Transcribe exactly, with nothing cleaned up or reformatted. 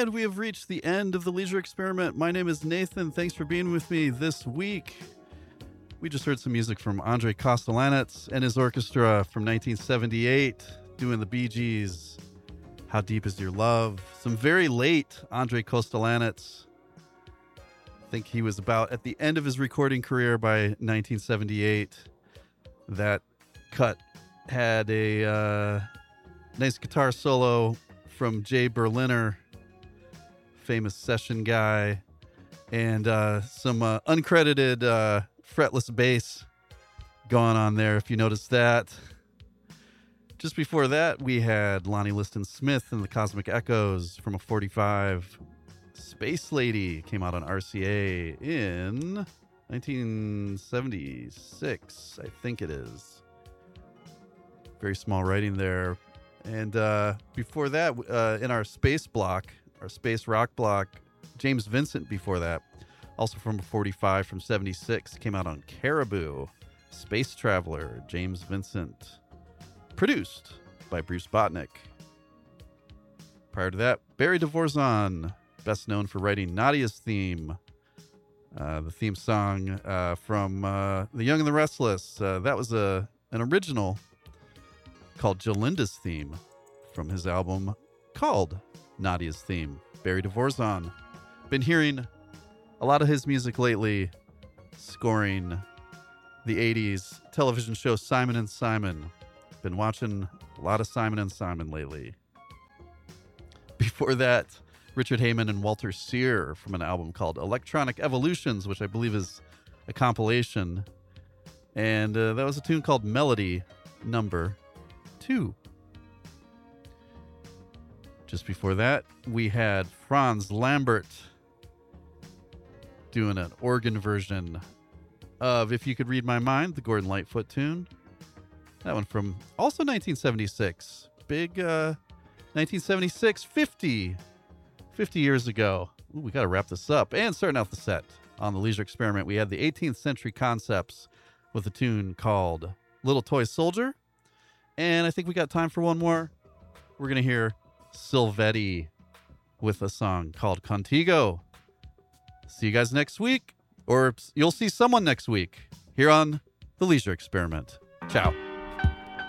And we have reached the end of the Leisure Experiment. My name is Nathan. Thanks for being with me this week. We just heard some music from Andre Kostelanetz and his orchestra from nineteen seventy-eight, doing the Bee Gees, How Deep Is Your Love? Some very late Andre Kostelanetz. I think he was about at the end of his recording career by nineteen seventy-eight. That cut had a uh, nice guitar solo from Jay Berliner, famous session guy, and uh, some uh, uncredited uh, fretless bass going on there, if you noticed that. Just before that, we had Lonnie Liston Smith and the Cosmic Echoes from a forty-five. Space Lady came out on R C A in nineteen seventy-six, I think it is. Very small writing there. And uh, before that, uh, in our space block, our space rock block, James Vincent before that, also from a forty-five from seventy-six, came out on Caribou. Space Traveler, James Vincent. Produced by Bruce Botnick. Prior to that, Barry Dvorzan, best known for writing Nadia's theme. Uh, the theme song uh, from uh, The Young and the Restless. Uh, that was a an original called Jolinda's Theme from his album called Nadia's Theme. Barry Dvorzan. Been hearing a lot of his music lately, scoring the eighties television show Simon and Simon. Been watching a lot of Simon and Simon lately. Before that, Richard Heyman and Walter Sear from an album called Electronic Evolutions, which I believe is a compilation. And uh, that was a tune called Melody Number Two. Just before that, we had Franz Lambert doing an organ version of If You Could Read My Mind, the Gordon Lightfoot tune. That one from also nineteen seventy-six. Big uh, nineteen seventy-six, fifty. fifty years ago. Ooh, we got to wrap this up. And starting out the set on the Leisure Experiment, we had the eighteenth Century Concepts with a tune called Little Toy Soldier. And I think we got time for one more. We're going to hear Silvetti with a song called Contigo. See you guys next week, or you'll see someone next week here on the Leisure Experiment. Ciao.